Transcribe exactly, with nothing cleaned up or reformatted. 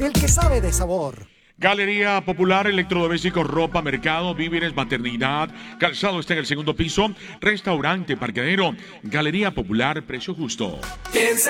del que sabe de sabor. Galería Popular, electrodomésticos, ropa, mercado, víveres, maternidad, calzado está en el segundo piso, restaurante, parqueadero, Galería Popular, precio justo.